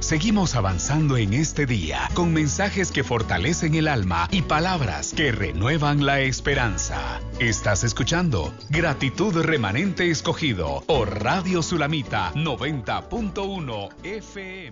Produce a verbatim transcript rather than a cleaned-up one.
Seguimos avanzando en este día con mensajes que fortalecen el alma y palabras que renuevan la esperanza. Estás escuchando Gratitud Remanente Escogido por Radio Sulamita noventa punto uno F M.